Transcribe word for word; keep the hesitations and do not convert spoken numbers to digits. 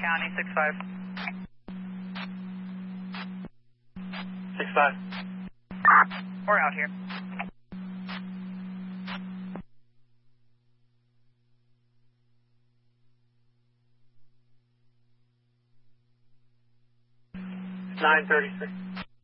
County, six five. six five. We're out here. nine thirty-three.